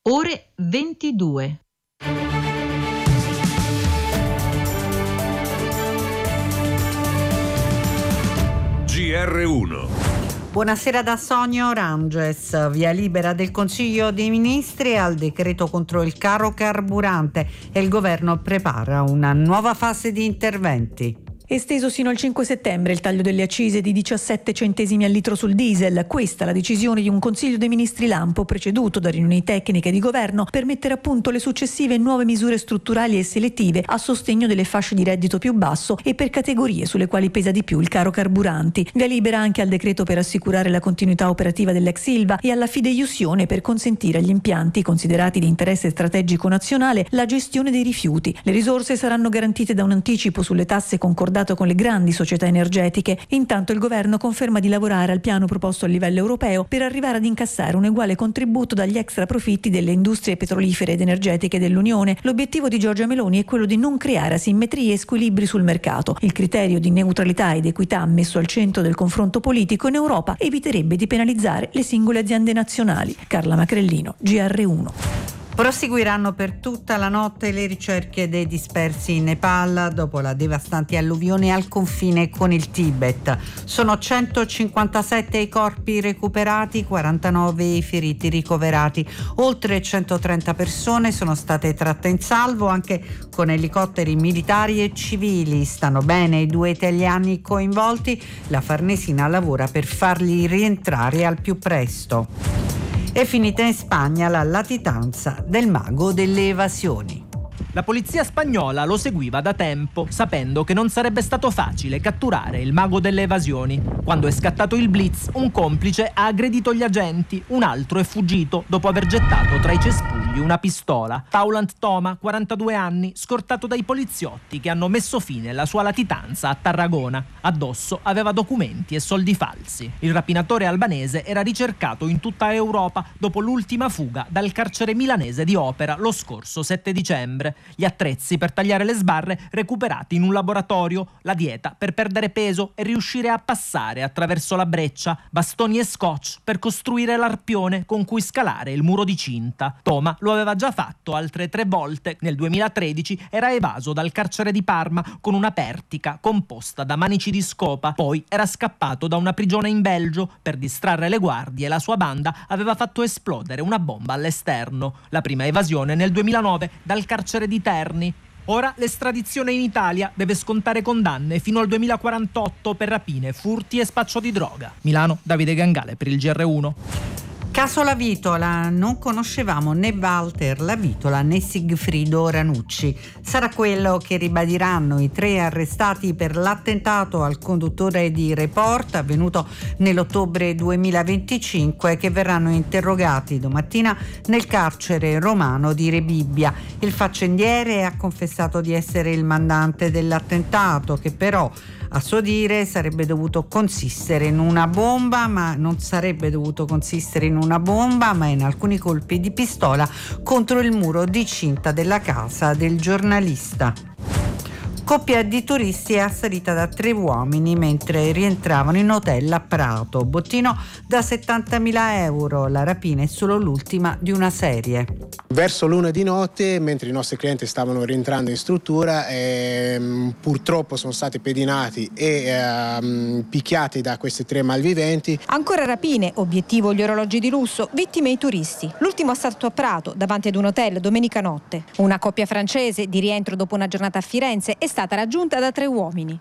ore 22. GR1. Buonasera da Sonia Oranges. Via libera del Consiglio dei Ministri al decreto contro il caro carburante e il governo prepara una nuova fase di interventi. Esteso sino al 5 settembre il taglio delle accise di 17 centesimi al litro sul diesel. Questa la decisione di un Consiglio dei Ministri lampo preceduto da riunioni tecniche di governo per mettere a punto le successive nuove misure strutturali e selettive a sostegno delle fasce di reddito più basso e per categorie sulle quali pesa di più il caro carburanti. Via libera anche al decreto per assicurare la continuità operativa dell'ex Ilva e alla fideiussione per consentire agli impianti considerati di interesse strategico nazionale la gestione dei rifiuti. Le risorse saranno garantite da un anticipo sulle tasse concordato con le grandi società energetiche. Intanto il governo conferma di lavorare al piano proposto a livello europeo per arrivare ad incassare un uguale contributo dagli extra profitti delle industrie petrolifere ed energetiche dell'Unione. L'obiettivo di Giorgia Meloni è quello di non creare asimmetrie e squilibri sul mercato. Il criterio di neutralità ed equità messo al centro del confronto politico in Europa eviterebbe di penalizzare le singole aziende nazionali. Carla Macrellino, GR1. Proseguiranno per tutta la notte le ricerche dei dispersi in Nepal dopo la devastante alluvione al confine con il Tibet. Sono 157 i corpi recuperati, 49 i feriti ricoverati. Oltre 130 persone sono state tratte in salvo anche con elicotteri militari e civili. Stanno bene i 2 italiani coinvolti. La Farnesina lavora per farli rientrare al più presto. È finita in Spagna la latitanza del mago delle evasioni. La polizia spagnola lo seguiva da tempo, sapendo che non sarebbe stato facile catturare il mago delle evasioni. Quando è scattato il blitz, un complice ha aggredito gli agenti, un altro è fuggito dopo aver gettato tra i cespugli una pistola. Taulant Toma, 42 anni, scortato dai poliziotti che hanno messo fine alla sua latitanza a Tarragona. Addosso aveva documenti e soldi falsi. Il rapinatore albanese era ricercato in tutta Europa dopo l'ultima fuga dal carcere milanese di Opera lo scorso 7 dicembre. Gli attrezzi per tagliare le sbarre recuperati in un laboratorio, la dieta per perdere peso e riuscire a passare attraverso la breccia, bastoni e scotch per costruire l'arpione con cui scalare il muro di cinta. Toma lo aveva già fatto altre 3 volte. Nel 2013 era evaso dal carcere di Parma con una pertica composta da manici di scopa, poi era scappato da una prigione in Belgio. Per distrarre le guardie la sua banda aveva fatto esplodere una bomba all'esterno. La prima evasione nel 2009 dal carcere di Terni. Ora l'estradizione in Italia, deve scontare condanne fino al 2048 per rapine, furti e spaccio di droga. Milano, Davide Gangale per il GR1. Caso La Vitola, non conoscevamo né Walter La Vitola né Sigfrido Ranucci. Sarà quello che ribadiranno i 3 arrestati per l'attentato al conduttore di Report avvenuto nell'ottobre 2025 che verranno interrogati domattina nel carcere romano di Rebibbia. Il faccendiere ha confessato di essere il mandante dell'attentato che però a suo dire sarebbe dovuto consistere in una bomba, ma non sarebbe dovuto consistere in una bomba, ma in alcuni colpi di pistola contro il muro di cinta della casa del giornalista. Coppia di turisti è assalita da 3 uomini mentre rientravano in hotel a Prato. Bottino da 70.000 euro. La rapina è solo l'ultima di una serie. Verso l'1 di notte, mentre i nostri clienti stavano rientrando in struttura, purtroppo sono stati pedinati e picchiati da questi 3 malviventi. Ancora rapine, obiettivo gli orologi di lusso, vittime i turisti. L'ultimo assalto a Prato, davanti ad un hotel domenica notte. Una coppia francese, di rientro dopo una giornata a Firenze, è stata raggiunta da 3 uomini.